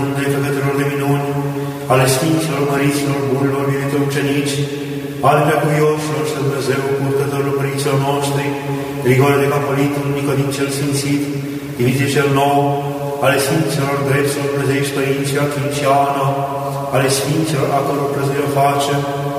făcătorilor de minuni, ale Sfinților, Măriților, Bunilor, iubitor ucenici, ale preacuioșilor și Dumnezeu, purtătorilor părinților noștri, Grigore de Capolitul, Nicodim cel Sfințit, Dimitrie cel Nou, ale Sfinților, Drepților, Dumnezeiști Părinții, Achim și Ana, ale Sfinților, a căror prăzire face,